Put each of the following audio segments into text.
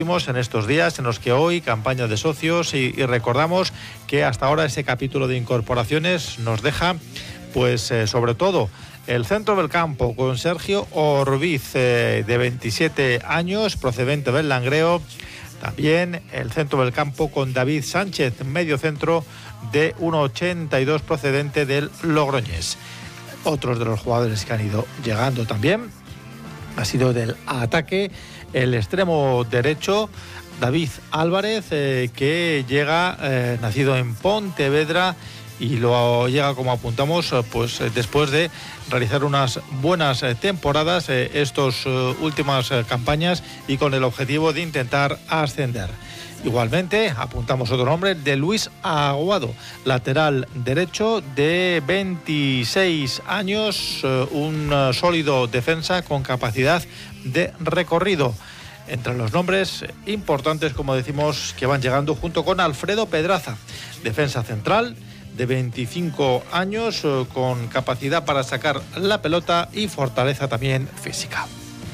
En estos días en los que hoy campaña de socios y recordamos que hasta ahora ese capítulo de incorporaciones nos deja sobre todo el centro del campo con Sergio Orbiz, de 27 años, procedente del Langreo. También el centro del campo con David Sánchez, medio centro de 1,82, procedente del Logroñés. Otros de los jugadores que han ido llegando también ha sido del ataque el extremo derecho David Álvarez, que llega nacido en Pontevedra y lo llega, como apuntamos, después de realizar unas buenas temporadas estas últimas campañas y con el objetivo de intentar ascender. Igualmente apuntamos otro nombre, de Luis Aguado, lateral derecho de 26 años, un sólido defensa con capacidad de recorrido. Entre los nombres importantes, como decimos, que van llegando junto con Alfredo Pedraza, defensa central de 25 años, con capacidad para sacar la pelota y fortaleza también física.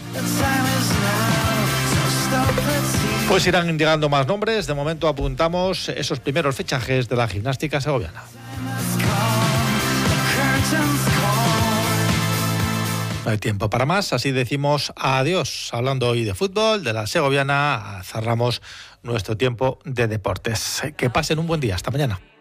Pues irán llegando más nombres. De momento apuntamos esos primeros fichajes de la gimnástica segoviana. No hay tiempo para más, así decimos adiós. Hablando hoy de fútbol, de la segoviana, cerramos nuestro tiempo de deportes. Que pasen un buen día. Hasta mañana.